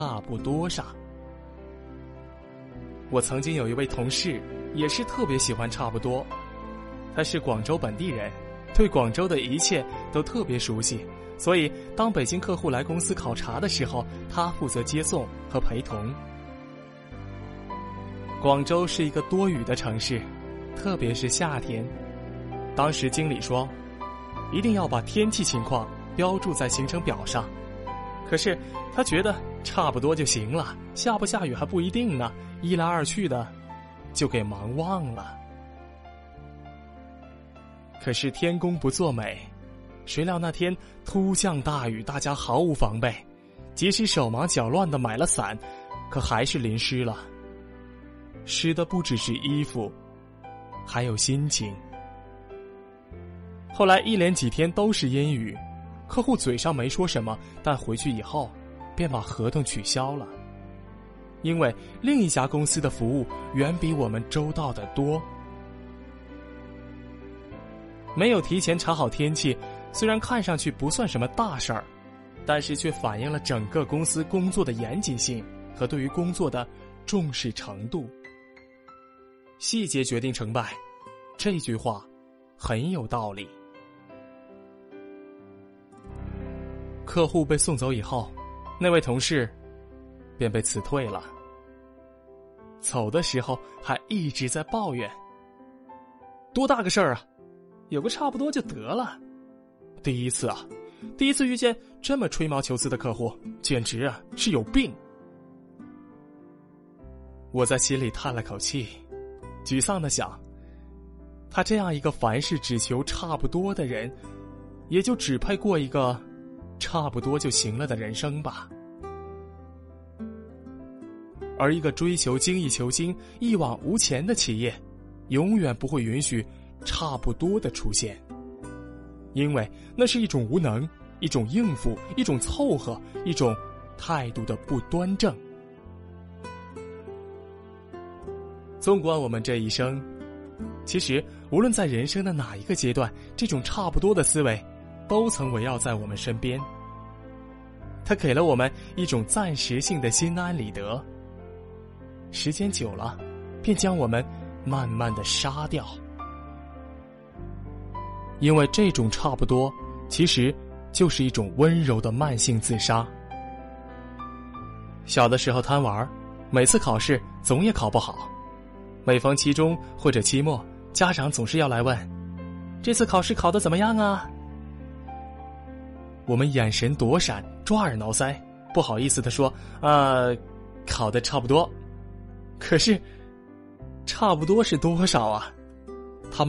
差不多上。我曾经有一位同事也是特别喜欢差不多，他是广州本地人，对广州的一切都特别熟悉，所以当北京客户来公司考察的时候，他负责接送和陪同。广州是一个多雨的城市，特别是夏天。当时经理说，一定要把天气情况标注在行程表上。可是他觉得差不多就行了，下不下雨还不一定呢，一来二去的就给忙忘了。可是天公不作美，谁料那天突降大雨，大家毫无防备，即使手忙脚乱地买了伞，可还是淋湿了。湿的不只是衣服，还有心情。后来一连几天都是阴雨，客户嘴上没说什么，但回去以后便把合同取消了，因为另一家公司的服务远比我们周到得多。没有提前查好天气，虽然看上去不算什么大事儿，但是却反映了整个公司工作的严谨性和对于工作的重视程度。细节决定成败，这句话很有道理。客户被送走以后，那位同事便被辞退了。走的时候还一直在抱怨，多大个事儿啊，有个差不多就得了。第一次遇见这么吹毛求疵的客户，简直是有病。我在心里叹了口气，沮丧地想，他这样一个凡事只求差不多的人，也就只配过一个差不多就行了的人生吧。而一个追求精益求精、一往无前的企业，永远不会允许差不多的出现，因为那是一种无能，一种应付，一种凑合，一种态度的不端正。纵观我们这一生，其实无论在人生的哪一个阶段，这种差不多的思维都曾围绕在我们身边。它给了我们一种暂时性的心安理得，时间久了便将我们慢慢的杀掉。因为这种差不多其实就是一种温柔的慢性自杀。小的时候贪玩，每次考试总也考不好，每逢期中或者期末，家长总是要来问，这次考试考得怎么样啊？我们眼神躲闪，抓耳挠腮，不好意思地说，考得差不多。可是差不多是多少啊？